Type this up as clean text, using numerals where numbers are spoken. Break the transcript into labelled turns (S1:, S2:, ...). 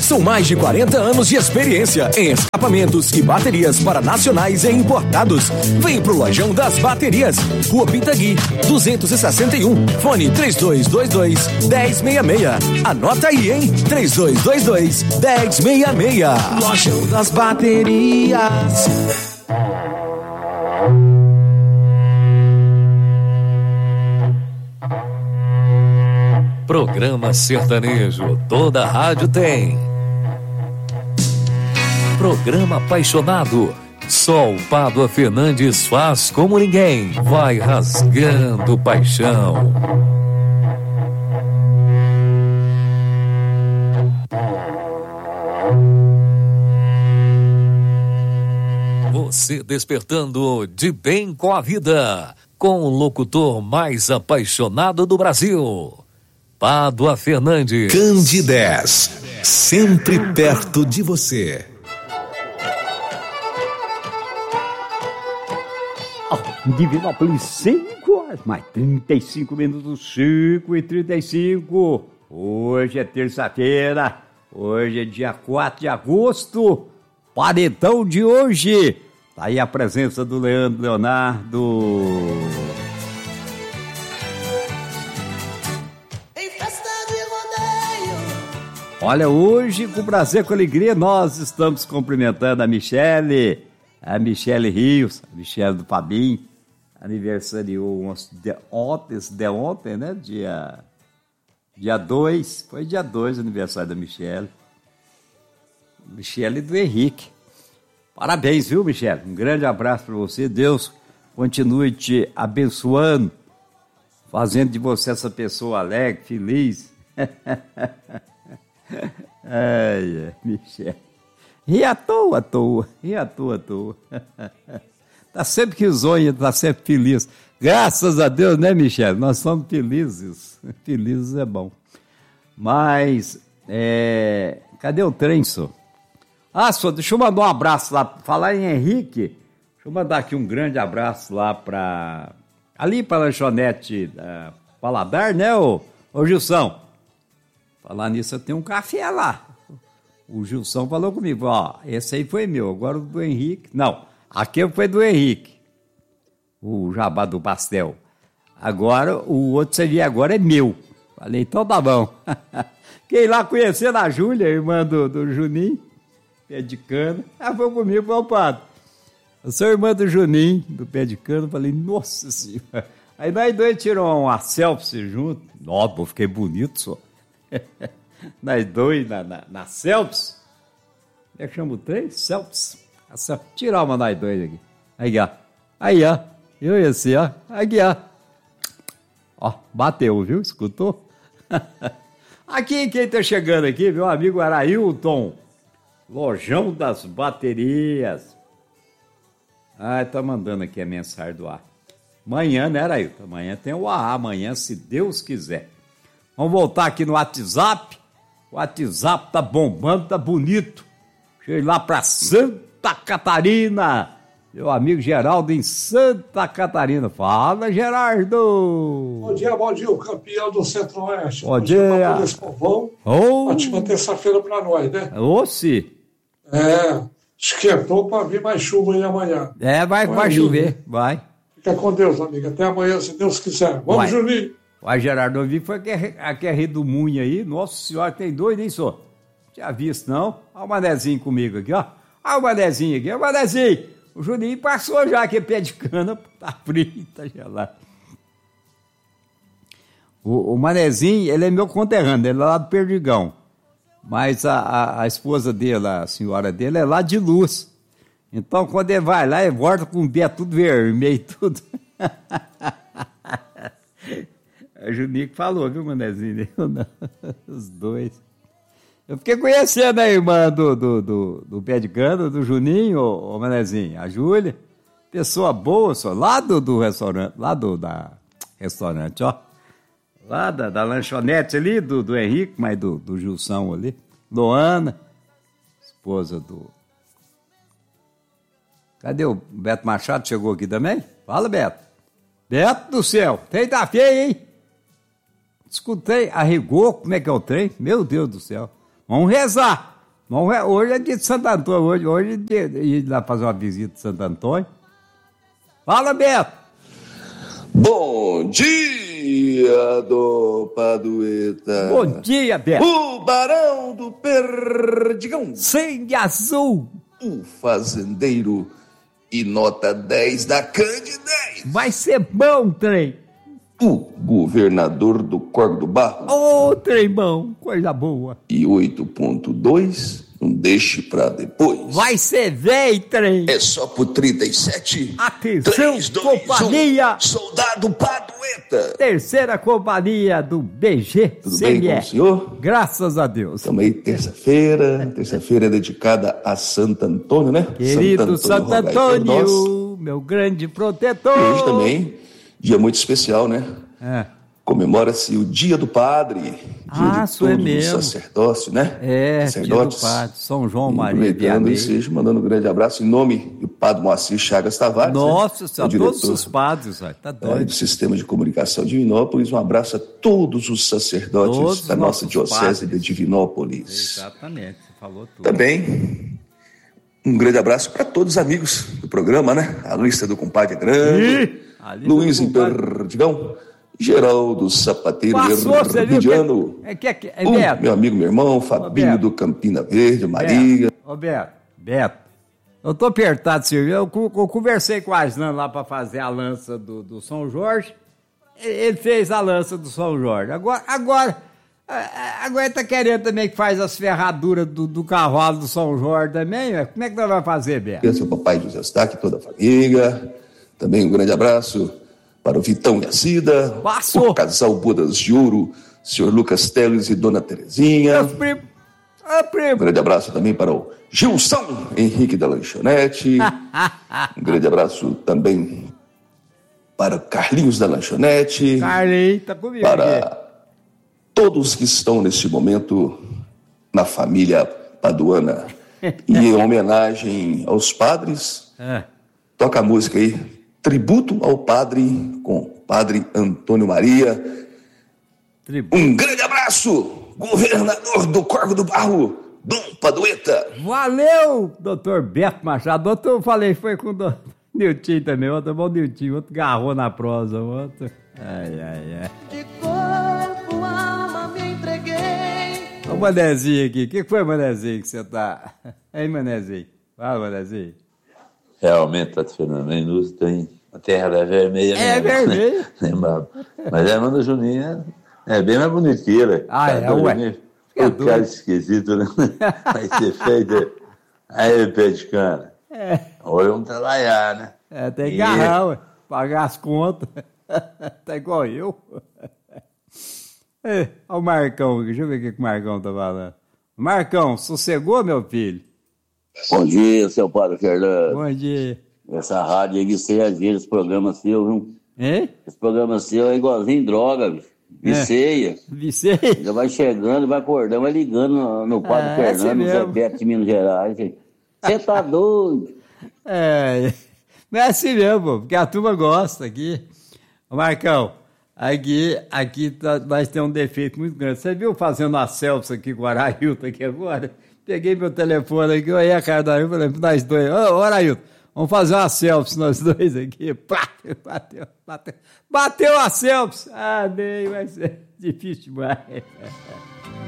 S1: São mais de 40 anos de experiência em escapamentos e baterias para nacionais e importados. Vem pro Lojão das Baterias, Rua Pitagui, 261, fone 3222-1066. Anota aí, hein? 3222-1066. Lojão das Baterias.
S2: Programa sertanejo, toda rádio tem. Programa apaixonado, só o Pádua Fernandes faz como ninguém. Vai rasgando paixão. Você despertando de bem com a vida, com o locutor mais apaixonado do Brasil, Pádua Fernandes.
S3: Candidez, sempre perto de você.
S4: Divinópolis, 5 horas, mais 35 minutos, 5h35. Hoje é terça-feira, hoje é dia 4 de agosto, paredão de hoje. Tá aí a presença do Leandro Leonardo. Olha, hoje, com prazer, com alegria, nós estamos cumprimentando a Michele Rios, a Michele do Pabim, aniversariou ontem, né? Dia 2, foi dia 2 o aniversário da Michele e do Henrique. Parabéns, viu, Michele? Um grande abraço para você, Deus continue te abençoando, fazendo de você essa pessoa alegre, feliz. Ai, Michele. Ri à toa. Tá sempre que zonha, tá sempre feliz. Graças a Deus, né, Michele? Nós somos felizes. Felizes é bom. Mas, cadê o trem, senhor? Senhor, deixa eu mandar um abraço lá. Falar em Henrique, deixa eu mandar aqui um grande abraço lá ali pra lanchonete Paladar, né, ô Gilson? Falar nisso, eu tenho um café lá. O Gilson falou comigo, esse aí foi meu, agora o do Henrique. Não, aquele foi do Henrique, o jabá do pastel. Agora, o outro você vier agora é meu. Falei, então tá bom. Quem lá conhecendo a Júlia, irmã do Juninho, pé de cana, foi comigo, foi o padre. Eu sou irmã do Juninho, do pé de cana, falei, nossa senhora. Aí nós dois tiramos uma selfie junto. Nossa, eu fiquei bonito, só. Nós dois na selfies. Como é que chama o trem? Selfies. Tirar uma nós dois aqui. Aí, ó. Eu e esse, ó. Aqui, ó. Ó, bateu, viu? Escutou? Aqui, quem tá chegando aqui, meu amigo Arailton. Lojão das Baterias. Tá mandando aqui a mensagem do ar. Amanhã, né, Arailton? Amanhã tem o AA. Amanhã, se Deus quiser. Vamos voltar aqui no WhatsApp. O WhatsApp tá bombando, tá bonito. Cheguei lá pra Santa Catarina. Meu amigo Geraldo em Santa Catarina. Fala, Gerardo.
S5: Bom dia, o campeão do Centro-Oeste.
S4: Bom dia.
S5: Ótima terça-feira pra nós, né?
S4: Sim.
S5: Esquentou pra vir mais chuva aí amanhã.
S4: Vai chover, vai.
S5: Fica com Deus, amiga. Até amanhã, se Deus quiser. Vamos, Juninho.
S4: Vai, Gerardo, eu vi foi aquele redemoinho aí. Nossa senhora, tem doido, hein, senhor? Tinha visto, não? Olha o manezinho comigo aqui, ó. Olha o manezinho aqui, o manezinho. O Juninho passou já aquele pé de cana, tá frio, tá gelado. O manezinho, ele é meu conterrâneo, ele é lá do Perdigão. Mas a esposa dele, a senhora dele, é lá de Luz. Então, quando ele vai lá, ele volta com o pé tudo vermelho, tudo. É o Juninho que falou, viu, manezinho? Os dois. Eu fiquei conhecendo a irmã do pé de cana, do Juninho, o manezinho, a Júlia. Pessoa boa, só, lá do restaurante, restaurante, ó. Lá da lanchonete ali, do Henrique, mas do Gilson ali. Loana, esposa do... Cadê o Beto Machado? Chegou aqui também? Fala, Beto. Beto do céu, trem tá feio, hein? Escutei, arregou, como é que é o trem? Meu Deus do céu. Vamos rezar. Não é, hoje é dia de Santo Antônio, hoje é dia de ir lá fazer uma visita de Santo Antônio. Fala, Beto!
S6: Bom dia, do Padueta.
S4: Bom dia, Beto!
S6: O Barão do Perdigão.
S4: Sangue azul!
S6: O fazendeiro e nota 10 da Cande 10.
S4: Vai ser bom, trem!
S6: O governador do Corgo do Barro.
S4: Ô, trem bom, coisa boa!
S6: E 8.2, não deixe pra depois.
S4: Vai ser véi, trem!
S6: É só pro 37.
S4: Atenção,
S6: 3, 2,
S4: companhia!
S6: 1, Soldado Padueta.
S4: Terceira companhia do BG
S6: Tudo bem com o senhor?
S4: Graças a Deus.
S6: Estamos aí terça-feira. Terça-feira é dedicada a Santo Antônio, né?
S4: Querido Santo Antônio,
S6: nós.
S4: meu grande protetor.
S6: E hoje também, dia muito especial, né?
S4: É.
S6: Comemora-se o Dia do Padre. Dia de
S4: isso é
S6: todos
S4: mesmo.
S6: os sacerdócio, né?
S4: É,
S6: sacerdotes.
S4: Dia do Padre, São João Maria
S6: Aproveitando
S4: Vianney.
S6: e seja mandando um grande abraço em nome do Padre Moacir Chagas Tavares.
S4: Nossa
S6: né?
S4: Senhora, todos os padres, tá
S6: do
S4: doido.
S6: Sistema de Comunicação de Divinópolis. Um abraço a todos os sacerdotes
S4: Todos
S6: da nossa
S4: nossos
S6: diocese
S4: padres.
S6: de Divinópolis.
S4: Exatamente, você falou tudo.
S6: Também um grande abraço para todos os amigos do programa, né? A lista do compadre é grande,
S4: A lista
S6: Luiz
S4: do
S6: em
S4: compadre.
S6: Perdigão, Geraldo Sapateiro
S4: Passou, você viu?
S6: Herdiano,
S4: É Beto.
S6: meu amigo, meu irmão, Fabinho
S4: Beto.
S6: do Campina Verde, Maria.
S4: Ô, Beto, eu tô apertado, Silvio. Eu conversei com o Aslan lá para fazer a lança do São Jorge. Ele fez a lança do São Jorge. Agora ele tá querendo também que faz as ferraduras do cavalo do São Jorge também. Ué. Como é que nós vamos fazer, Beto?
S6: Seu papai José Staque, toda a família. Também um grande abraço para o Vitão e a Cida.
S4: Passou.
S6: O casal Bodas de Ouro, senhor Lucas Teles e dona Terezinha.
S4: Meus primos. Ô, primo.
S6: Um grande abraço também para o Gilson Henrique da Lanchonete. Um grande abraço também para o Carlinhos da Lanchonete.
S4: Carlinhos, tá comigo
S6: Para
S4: aqui.
S6: todos que estão neste momento na família paduana. E em homenagem aos padres, toca a música aí, Tributo ao Padre, com o Padre Antônio Maria.
S4: Tributo.
S6: Um grande abraço, governador do Corgo do Barro, Dom Padueta.
S4: Valeu, doutor Beto Machado. Outro eu falei, foi com o doutor Nilton também. Outro bom Nilton, outro garrou na prosa. Outro. Ai.
S7: De corpo, alma, me entreguei.
S4: Ô, Manezinho aqui. O que foi, Manezinho, que você tá? Hein, Manezinho? Fala, Manezinho.
S8: Realmente, Tato Fernando, Menudo tem a terra da vermelha.
S4: É
S8: mesmo.
S4: vermelho.
S8: Lembra? Mas a Amanda Juninha é bem mais bonitinha.
S4: Ué.
S8: O cara esquisito, né? Vai ser feito. Aí, pé de cana. Hoje vamos trabalhar, né?
S4: Tem que agarrar, ué. Pagar as contas. Tá igual eu. Olha o Marcão aqui. Deixa eu ver o que o Marcão tá falando. Marcão, sossegou, meu filho?
S9: Bom dia, seu Padre Fernando.
S4: Bom dia.
S9: Essa rádio aí, você às vezes, esse programa seu, viu?
S4: Hein?
S9: Esse programa seu é igualzinho droga, bicho. Viceia.
S4: Vicei?
S9: Já vai chegando, vai acordando, vai ligando no Padre Fernando, no Zé Beto de Minas Gerais. Você tá doido?
S4: Não é assim mesmo, pô, porque a turma gosta aqui. Ô, Marcão, aqui nós temos um defeito muito grande. Você viu fazendo a selfie aqui com o Arailton aqui agora? Peguei meu telefone aqui, olhei a cara do Arailton, falei, nós dois, ô Arailton, vamos fazer uma selfie nós dois aqui. Bateu a selfie. Nem vai ser difícil demais.